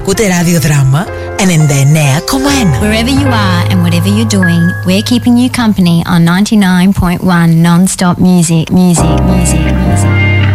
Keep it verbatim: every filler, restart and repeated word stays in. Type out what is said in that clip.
Ακούτε ραδιοδράμα ενενήντα εννέα κόμμα ένα. Wherever you are and whatever you're doing, we're keeping you company on ninety-nine point one non-stop music, music, music, music.